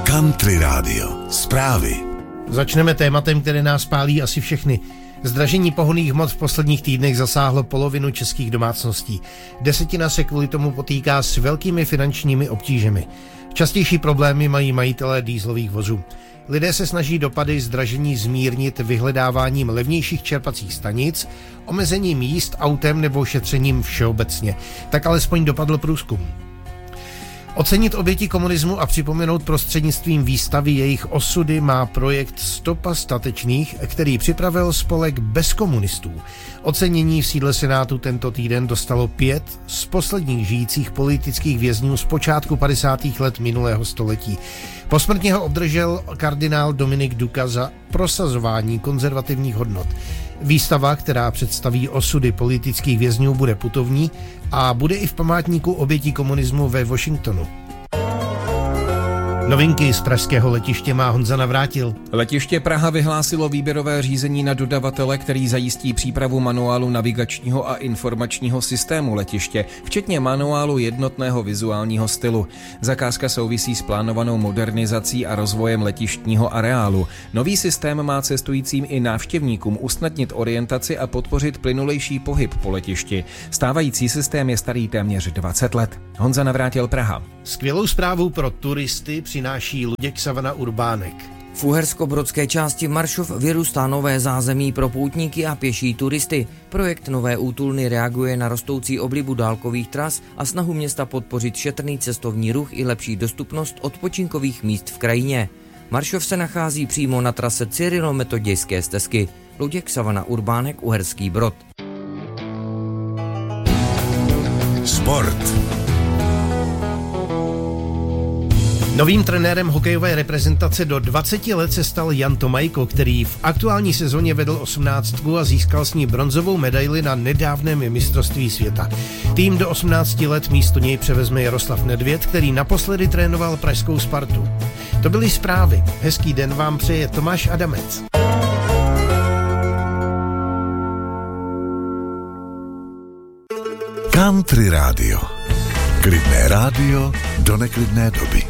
Country Radio. Zprávy. Začneme tématem, které nás pálí asi všechny. Zdražení pohonných hmot v posledních týdnech zasáhlo polovinu českých domácností. Desetina se kvůli tomu potýká s velkými finančními obtížemi. Častější problémy mají majitelé dieselových vozů. Lidé se snaží dopady zdražení zmírnit vyhledáváním levnějších čerpacích stanic, omezením jízd autem nebo šetřením všeobecně. Tak alespoň dopadl průzkum. Ocenit oběti komunismu a připomenout prostřednictvím výstavy jejich osudy má projekt Stopa statečných, který připravil spolek Bez komunistů. Ocenění v sídle Senátu tento týden dostalo 5 z posledních žijících politických vězňů z počátku 50. let minulého století. Posmrtně ho obdržel kardinál Dominik Duka za prosazování konzervativních hodnot. Výstava, která představí osudy politických vězňů, bude putovní a bude i v památníku obětí komunismu ve Washingtonu. Novinky z pražského letiště má Honza Navrátil. Letiště Praha vyhlásilo výběrové řízení na dodavatele, který zajistí přípravu manuálu navigačního a informačního systému letiště, včetně manuálu jednotného vizuálního stylu. Zakázka souvisí s plánovanou modernizací a rozvojem letištního areálu. Nový systém má cestujícím i návštěvníkům usnadnit orientaci a podpořit plynulejší pohyb po letišti. Stávající systém je starý téměř 20 let. Honza Navrátil, Praha. Skvělou zprávu pro turisty přináší Luděk Savana Urbánek. V uhersko-brodské části Maršov vyrůstá nové zázemí pro poutníky a pěší turisty. Projekt Nové útulny reaguje na rostoucí oblibu dálkových tras a snahu města podpořit šetrný cestovní ruch i lepší dostupnost odpočinkových míst v krajině. Maršov se nachází přímo na trase Cyrilo-Metodějské stezky. Luděk Savana Urbánek, Uherský Brod. Sport. Novým trenérem hokejové reprezentace do 20 let se stal Jan Tomajko, který v aktuální sezóně vedl 18 a získal s ní bronzovou medaili na nedávném mistrovství světa. Tým do 18 let místo něj převezme Jaroslav Nedvěd, který naposledy trénoval pražskou Spartu. To byly zprávy. Hezký den vám přeje Tomáš Adamec. Country Radio. Klidné rádio do neklidné doby.